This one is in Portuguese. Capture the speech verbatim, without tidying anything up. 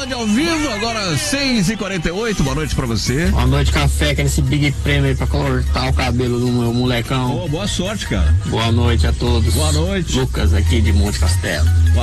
Band ao vivo, agora seis e quarenta e oito, boa noite pra você. Boa noite, café, quero esse Big Prêmio aí pra cortar o cabelo do meu molecão. Oh, boa sorte, cara. Boa noite a todos. Boa noite. Lucas aqui de Monte Castelo.